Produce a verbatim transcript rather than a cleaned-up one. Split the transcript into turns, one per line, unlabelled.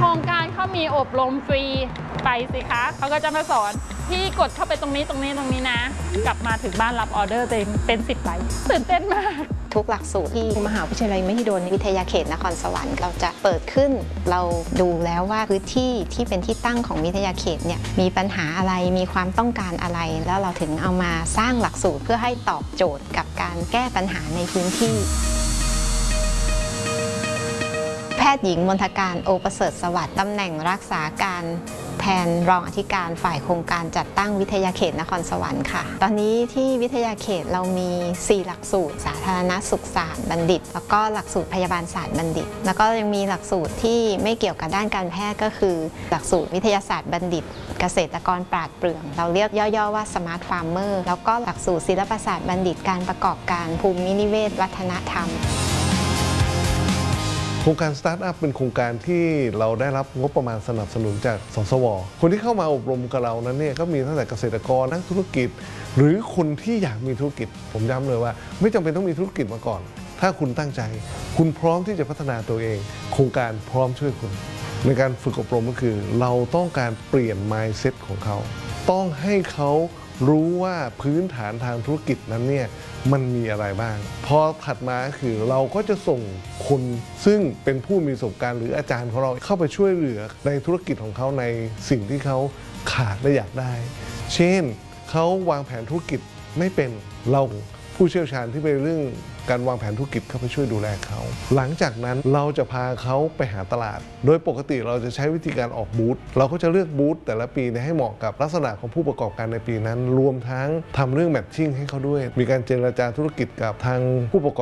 รงการเขามีอบรมฟรีไปสิคะเขาก็จะมาสอนพี่กดเข้าไปตรงนี้ตรงนี้ตรงนี้นะกลับมาถึงบ้านรับออเดอร์เต็มเป็นสิบใบตื่นเต้นมาก
ทุกหลักสูตรที่มหาวิทยาลัยมหิดลวิทยาเขตนครสวรรค์เราจะเปิดขึ้นเราดูแล้วว่าพื้นที่ที่เป็นที่ตั้งของวิทยาเขตเนี่ยมีปัญหาอะไรมีความต้องการอะไรแล้วเราถึงเอามาสร้างหลักสูตรเพื่อให้ตอบโจทย์กับการแก้ปัญหาในพื้นที่แพทย์หญิงมณฑการโอประเสริฐสวัสดิ์ตำแหน่งรักษาการแทนรองอธิการฝ่ายโครงการจัดตั้งวิทยาเขตนครสวรรค์ค่ะตอนนี้ที่วิทยาเขตเรามีสี่หลักสูตรสาธารณสุขศาสตร์บัณฑิตแล้วก็หลักสูตรพยาบาลศาสตร์บัณฑิตแล้วก็ยังมีหลักสูตรที่ไม่เกี่ยวกับด้านการแพทย์ก็คือหลักสูตรวิทยาศาสตร์บัณฑิตเกษตรกรปราดเปรื่องเราเรียกย่อๆว่าสมาร์ทฟาร์มเมอร์แล้วก็หลักสูตรศิลปศาสตร์บัณฑิตการประกอบการภูมินิเวศวัฒนธรรม
โครงการสตาร์ทอัพเป็นโครงการที่เราได้รับงบประมาณสนับสนุนจากสสวคนที่เข้ามาอบรมกับเรานั้นเนี่ยก็มีตั้งแต่เกษตรกรนักธุรกิจหรือคนที่อยากมีธุรกิจผมย้ำเลยว่าไม่จำเป็นต้องมีธุรกิจมาก่อนถ้าคุณตั้งใจคุณพร้อมที่จะพัฒนาตัวเองโครงการพร้อมช่วยคุณในการฝึกอบรมก็คือเราต้องการเปลี่ยน mindset ของเขาต้องให้เขารู้ว่าพื้นฐานทางธุรกิจนั้นเนี่ยมันมีอะไรบ้างพอถัดมาคือเราก็จะส่งคนซึ่งเป็นผู้มีประสบการณ์หรืออาจารย์ของเราเข้าไปช่วยเหลือในธุรกิจของเขาในสิ่งที่เขาขาดและอยากได้เช่นเขาวางแผนธุรกิจไม่เป็นเราผู้เชี่ยวชาญที่เป็นเรื่องการวางแผนธุรกิจเข้าไปช่วยดูแลเขาหลังจากนั้นเราจะพาเขาไปหาตลาดโดยปกติเราจะใช้วิธีการออกบูธเราก็จะเลือกบูธแต่ละปีให้เหมาะกับลักษณะของผู้ประกอบการในปีนั้นรวมทั้งทำเรื่องแมทชิ่งให้เขาด้วยมีการเจรจาธุรกิจกับทางผู้ประกอบ